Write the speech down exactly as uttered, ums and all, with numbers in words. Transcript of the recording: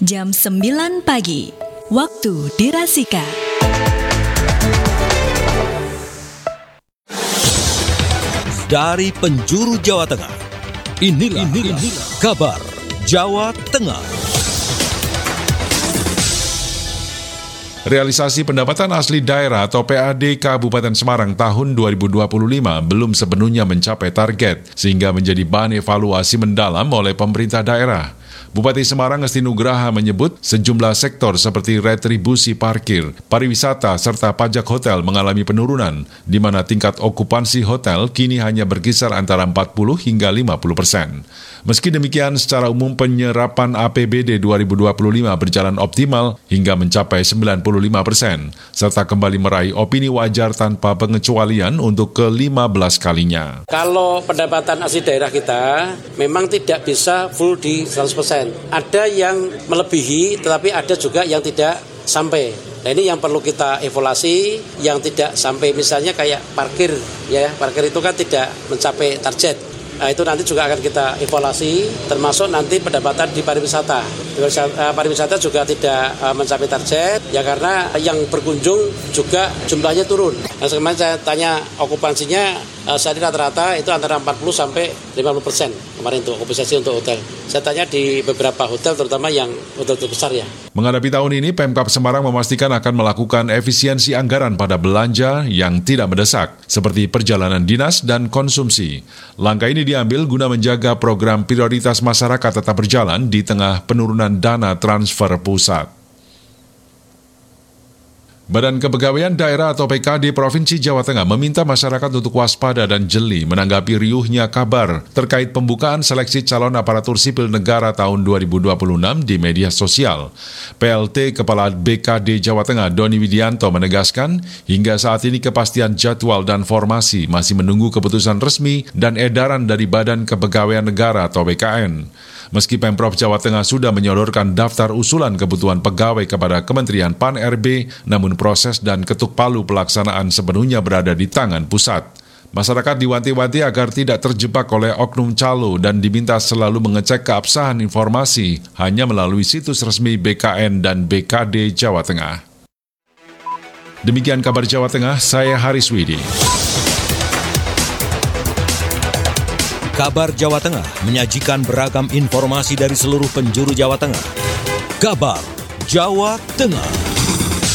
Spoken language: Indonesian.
jam sembilan pagi, waktu Dirasika. Dari penjuru Jawa Tengah, inilah, inilah, inilah kabar Jawa Tengah. Realisasi pendapatan asli daerah atau P A D Kabupaten Semarang tahun dua ribu dua puluh lima belum sepenuhnya mencapai target, sehingga menjadi bahan evaluasi mendalam oleh pemerintah daerah. Bupati Semarang Ngesti Nugraha menyebut sejumlah sektor seperti retribusi parkir, pariwisata, serta pajak hotel mengalami penurunan, di mana tingkat okupansi hotel kini hanya berkisar antara empat puluh hingga lima puluh persen. Meski demikian, secara umum penyerapan A P B D dua ribu dua puluh lima berjalan optimal hingga mencapai sembilan puluh lima persen, serta kembali meraih opini wajar tanpa pengecualian untuk ke lima belas kalinya. Kalau pendapatan asli daerah kita memang tidak bisa full di seratus persen. Ada yang melebihi, tetapi ada juga yang tidak sampai. Nah, ini yang perlu kita evaluasi, yang tidak sampai misalnya kayak parkir, ya parkir itu kan tidak mencapai target. Nah, itu nanti juga akan kita evaluasi, termasuk nanti pendapatan di pariwisata. Pariwisata juga tidak mencapai target, ya karena yang berkunjung juga jumlahnya turun. Nah, kemarin saya tanya okupansinya, saat ini rata-rata itu antara empat puluh sampai lima puluh persen kemarin untuk okupansi untuk hotel. Saya tanya di beberapa hotel, terutama yang hotel besar ya. Menghadapi tahun ini, Pemkab Semarang memastikan akan melakukan efisiensi anggaran pada belanja yang tidak mendesak, seperti perjalanan dinas dan konsumsi. Langkah ini diambil guna menjaga program prioritas masyarakat tetap berjalan di tengah penurunan dana transfer pusat. Badan Kepegawaian Daerah atau P K D Provinsi Jawa Tengah meminta masyarakat untuk waspada dan jeli menanggapi riuhnya kabar terkait pembukaan seleksi calon aparatur sipil negara tahun dua ribu dua puluh enam di media sosial. P L T Kepala B K D Jawa Tengah Doni Widianto menegaskan, hingga saat ini kepastian jadwal dan formasi masih menunggu keputusan resmi dan edaran dari Badan Kepegawaian Negara atau B K N. Meski Pemprov Jawa Tengah sudah menyodorkan daftar usulan kebutuhan pegawai kepada Kementerian P A N R B, namun proses dan ketuk palu pelaksanaan sepenuhnya berada di tangan pusat. Masyarakat diwanti-wanti agar tidak terjebak oleh oknum calo dan diminta selalu mengecek keabsahan informasi hanya melalui situs resmi B K N dan B K D Jawa Tengah. Demikian kabar Jawa Tengah, saya Haris Widi. Kabar Jawa Tengah menyajikan beragam informasi dari seluruh penjuru Jawa Tengah. Kabar Jawa Tengah.